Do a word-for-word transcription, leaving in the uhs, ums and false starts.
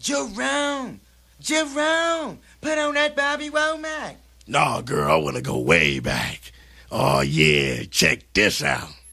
Jerome! Jerome! Put on that Bobby Womack. Nah, girl, I want to go way back. Oh, yeah, check this out.